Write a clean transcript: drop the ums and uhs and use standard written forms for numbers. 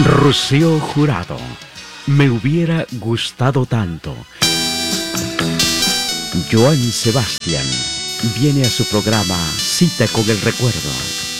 Rocío Jurado, me hubiera gustado tanto. Joan Sebastián viene a su programa Cita con el Recuerdo.